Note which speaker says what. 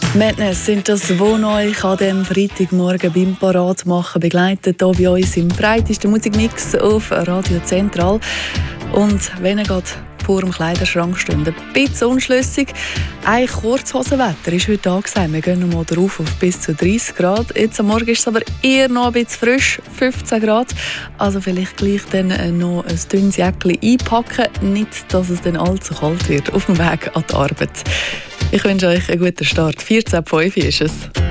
Speaker 1: Madness sind das, die euch an diesem Freitagmorgen beim Paratmachen begleitet, hier bei uns im breitesten Musikmix auf Radio Zentral. Und wenn ihr gerade vor dem Kleiderschrank steht, ein bisschen unschlüssig, ein Kurzhosenwetter ist heute angesagt. Wir gehen noch mal drauf auf bis zu 30 Grad. Jetzt am Morgen ist es aber eher noch ein bisschen frisch, 15 Grad. Also vielleicht gleich dann noch ein dünnes Jäckchen einpacken, nicht, dass es dann allzu kalt wird auf dem Weg an die Arbeit. Ich wünsche euch einen guten Start. 14.05 ist es.